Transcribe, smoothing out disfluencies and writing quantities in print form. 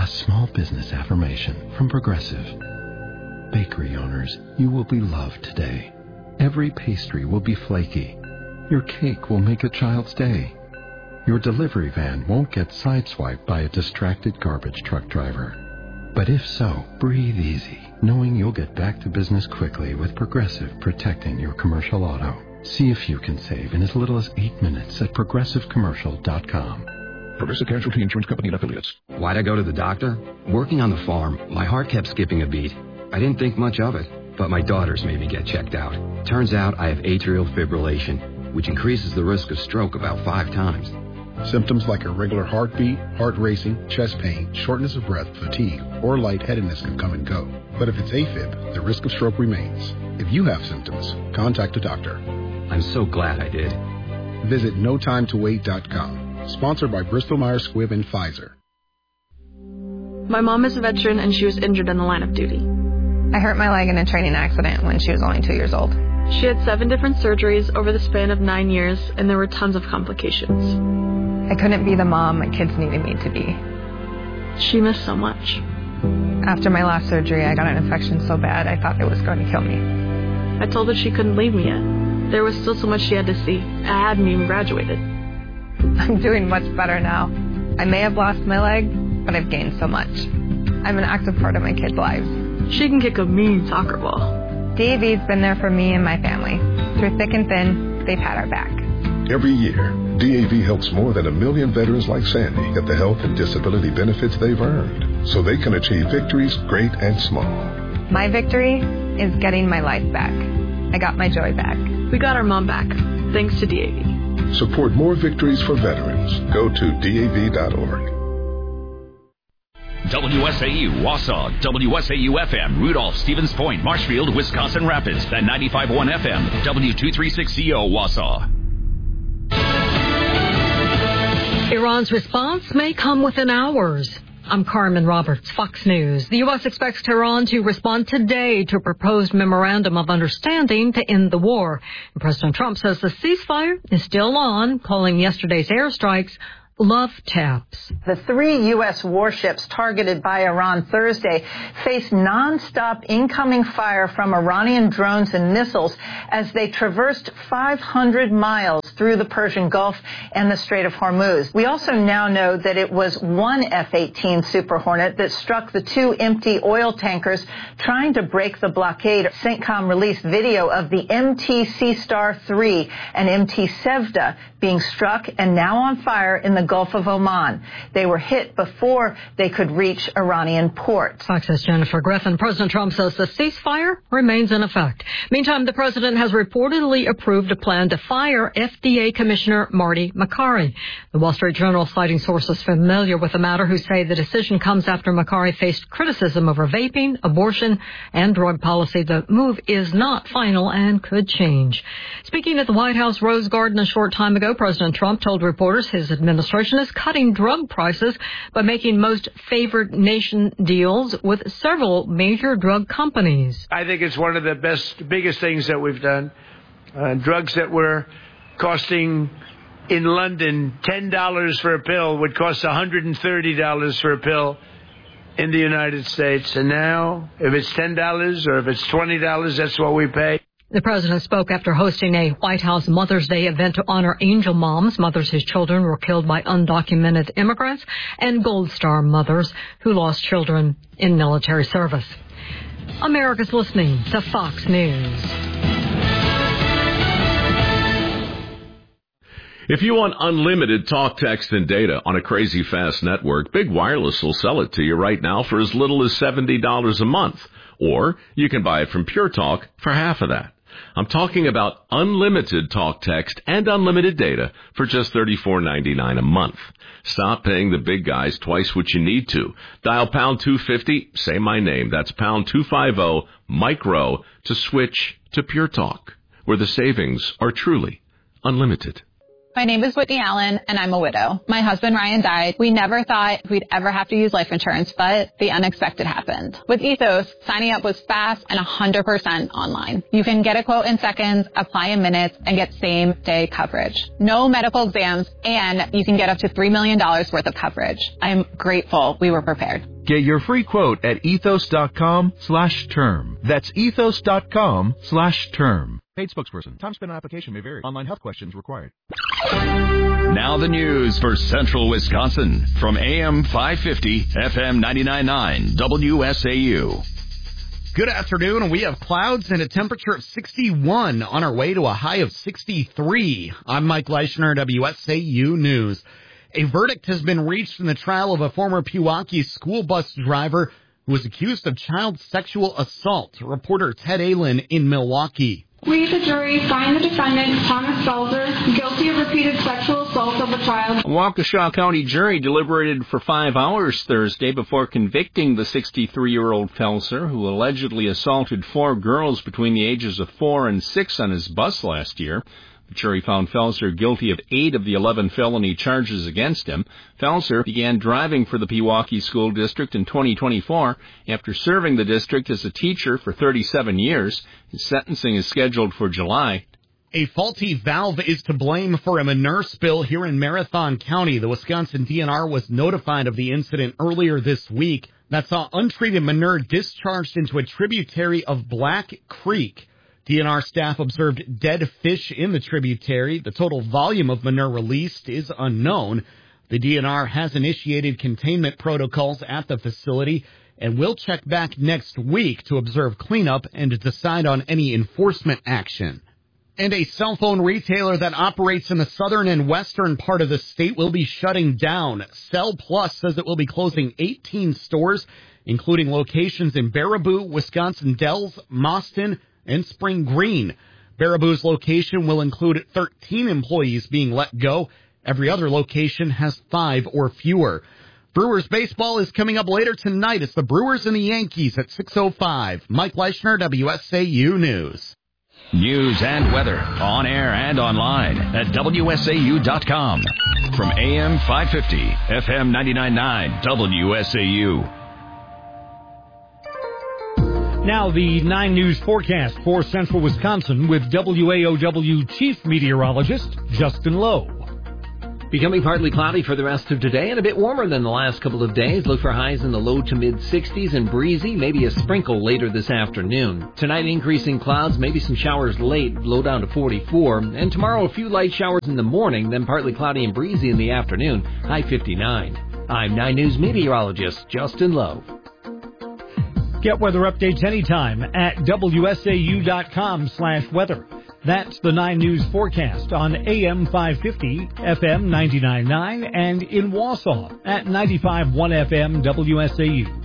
A small business affirmation from Progressive. Bakery owners, you will be loved today. Every pastry will be flaky. Your cake will make a child's day. Your delivery van won't get sideswiped by a distracted garbage truck driver. But if so, breathe easy, knowing you'll get back to business quickly with Progressive protecting your commercial auto. See if you can save in as little as 8 minutes at progressivecommercial.com. Progressive Casualty Insurance Company and Affiliates. Why'd I go to the doctor? Working on the farm, my heart kept skipping a beat. I didn't think much of it, but my daughters made me get checked out. Turns out I have atrial fibrillation, which increases the risk of stroke about 5 times. Symptoms like irregular heartbeat, heart racing, chest pain, shortness of breath, fatigue, or lightheadedness can come and go. But if it's AFib, the risk of stroke remains. If you have symptoms, contact a doctor. I'm so glad I did. Visit notimetowait.com. Sponsored by Bristol-Myers Squibb and Pfizer. My mom is a veteran and she was injured in the line of duty. I hurt my leg in a training accident when she was only 2 years old. She had 7 different surgeries over the span of 9 years, and there were tons of complications. I couldn't be the mom my kids needed me to be. She missed so much. After my last surgery, I got an infection so bad I thought it was going to kill me. I told her she couldn't leave me yet. There was still so much she had to see. I hadn't even graduated. I'm doing much better now. I may have lost my leg, but I've gained so much. I'm an active part of my kids' lives. She can kick a mean soccer ball. DAV's been there for me and my family. Through thick and thin, they've had our back. Every year, DAV helps more than 1 million veterans like Sandy get the health and disability benefits they've earned, so they can achieve victories great and small. My victory is getting my life back. I got my joy back. We got our mom back, thanks to DAV. Support more victories for veterans. Go to DAV.org. WSAU, Wausau, WSAU-FM, Rudolph, Stevens Point, Marshfield, Wisconsin Rapids, and 95.1 FM, W236CO, Wausau. Iran's response may come within hours. I'm Carmen Roberts, Fox News. The U.S. expects Tehran to respond today to a proposed memorandum of understanding to end the war. And President Trump says the ceasefire is still on, calling yesterday's airstrikes love taps. The 3 U.S. warships targeted by Iran Thursday faced nonstop incoming fire from Iranian drones and missiles as they traversed 500 miles through the Persian Gulf and the Strait of Hormuz. We also now know that it was one F-18 Super Hornet that struck the 2 empty oil tankers trying to break the blockade. CENTCOM released video of the MT Sea Star 3 and MT Sevda being struck and now on fire in the Gulf of Oman. They were hit before they could reach Iranian ports. Fox's Jennifer Griffin. President Trump says the ceasefire remains in effect. Meantime, the president has reportedly approved a plan to fire FDA Commissioner Marty Makary. The Wall Street Journal, citing sources familiar with the matter, who say the decision comes after Makary faced criticism over vaping, abortion, and drug policy. The move is not final and could change. Speaking at the White House Rose Garden a short time ago, President Trump told reporters his administration is cutting drug prices by making most favored nation deals with several major drug companies. I think it's one of the biggest things that we've done. Drugs that were costing in London $10 for a pill would cost $130 for a pill in the United States. And now, if it's $10 or if it's $20, that's what we pay. The president spoke after hosting a White House Mother's Day event to honor angel moms, mothers whose children were killed by undocumented immigrants, and Gold Star mothers who lost children in military service. America's listening to Fox News. If you want unlimited talk, text, and data on a crazy fast network, Big Wireless will sell it to you right now for as little as $70 a month. Or you can buy it from Pure Talk for half of that. I'm talking about unlimited talk, text, and unlimited data for just $34.99 a month. Stop paying the big guys twice what you need to. Dial pound 250, say my name. That's pound 250 micro to switch to Pure Talk, where the savings are truly unlimited. My name is Whitney Allen, and I'm a widow. My husband, Ryan, died. We never thought we'd ever have to use life insurance, but the unexpected happened. With Ethos, signing up was fast and 100% online. You can get a quote in seconds, apply in minutes, and get same-day coverage. No medical exams, and you can get up to $3 million worth of coverage. I'm grateful we were prepared. Get your free quote at ethos.com/term. That's ethos.com/term. Paid spokesperson. Time spent on application may vary. Online health questions required. Now the news for Central Wisconsin from AM 550, FM 99.9, WSAU. Good afternoon, and we have clouds and a temperature of 61 on our way to a high of 63. I'm Mike Leischner, WSAU News. A verdict has been reached in the trial of a former Pewaukee school bus driver who was accused of child sexual assault. Reporter Ted Allen in Milwaukee. We, the jury, find the defendant, Thomas Felser, guilty of repeated sexual assault of a child. A Waukesha County jury deliberated for 5 hours Thursday before convicting the 63-year-old Felser, who allegedly assaulted 4 girls between the ages of 4 and 6 on his bus last year. The jury found Felser guilty of 8 of the 11 felony charges against him. Felser began driving for the Pewaukee School District in 2024 after serving the district as a teacher for 37 years. His sentencing is scheduled for July. A faulty valve is to blame for a manure spill here in Marathon County. The Wisconsin DNR was notified of the incident earlier this week that saw untreated manure discharged into a tributary of Black Creek. DNR staff observed dead fish in the tributary. The total volume of manure released is unknown. The DNR has initiated containment protocols at the facility and will check back next week to observe cleanup and to decide on any enforcement action. And a cell phone retailer that operates in the southern and western part of the state will be shutting down. Cell Plus says it will be closing 18 stores, including locations in Baraboo, Wisconsin Dells, Mauston, and Spring Green. Baraboo's location will include 13 employees being let go. Every other location has 5 or fewer. Brewers baseball is coming up later tonight. It's the Brewers and the Yankees at 6:05. Mike Leischner, WSAU News. News and weather on air and online at WSAU.com. From AM 550, FM 99.9, WSAU. Now the 9 News forecast for Central Wisconsin with WAOW Chief Meteorologist Justin Lowe. Becoming partly cloudy for the rest of today and a bit warmer than the last couple of days. Look for highs in the low to mid 60s and breezy, maybe a sprinkle later this afternoon. Tonight, increasing clouds, maybe some showers late, low down to 44. And tomorrow, a few light showers in the morning, then partly cloudy and breezy in the afternoon, high 59. I'm 9 News meteorologist Justin Lowe. Get weather updates anytime at WSAU.com/weather. That's the 9 News forecast on AM 550, FM 99.9, and in Wausau at 95.1 FM WSAU.